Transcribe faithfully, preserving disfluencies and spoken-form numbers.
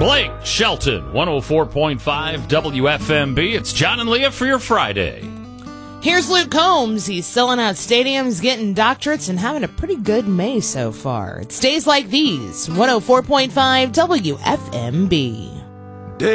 Blake Shelton, one oh four point five W F M B. It's John and Leah for your Friday. Here's Luke Combs. He's selling out stadiums, getting doctorates, and having a pretty good May so far. It stays like these. one oh four point five W F M B.